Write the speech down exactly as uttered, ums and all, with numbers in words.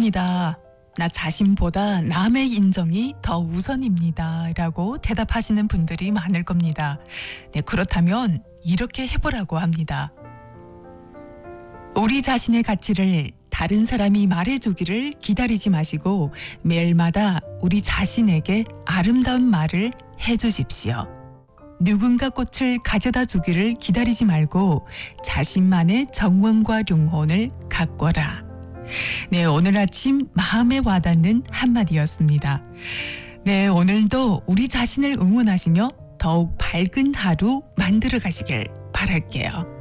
아닙니다. 나 자신보다 남의 인정이 더 우선입니다. 라고 대답하시는 분들이 많을 겁니다. 네, 그렇다면 이렇게 해보라고 합니다. 우리 자신의 가치를 다른 사람이 말해주기를 기다리지 마시고 매일마다 우리 자신에게 아름다운 말을 해주십시오. 누군가 꽃을 가져다 주기를 기다리지 말고 자신만의 정원과 영혼을 가꿔라. 네, 오늘 아침 마음에 와닿는 한마디였습니다. 네, 오늘도 우리 자신을 응원하시며 더욱 밝은 하루 만들어 가시길 바랄게요.